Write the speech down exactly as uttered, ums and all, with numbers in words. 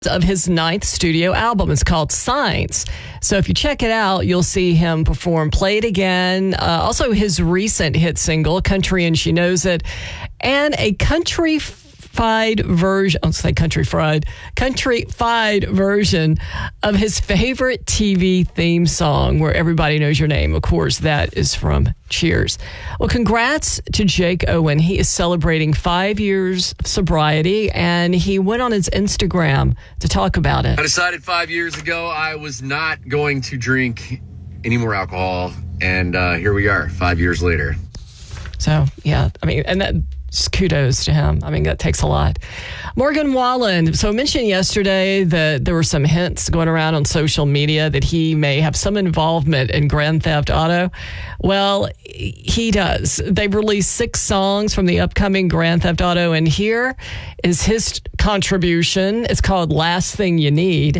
of his ninth studio album. It's called Signs. So if you check it out, you'll see him perform Play It Again. Uh, also his recent hit single, Country and She Knows It, and a country-fied version, I'll say country-fried, country-fied version of his favorite T V theme song, Where Everybody Knows Your Name. Of course, that is from Cheers. Well, congrats to Jake Owen. He is celebrating five years of sobriety, and he went on his Instagram to talk about it. I decided five years ago I was not going to drink any more alcohol, and uh, here we are, five years later. So, yeah, I mean, and that, just kudos to him. I mean, that takes a lot. Morgan Wallen. So I mentioned yesterday that there were some hints going around on social media that he may have some involvement in Grand Theft Auto. Well, he does. They've released six songs from the upcoming Grand Theft Auto, and here is his contribution. It's called Last Thing You Need.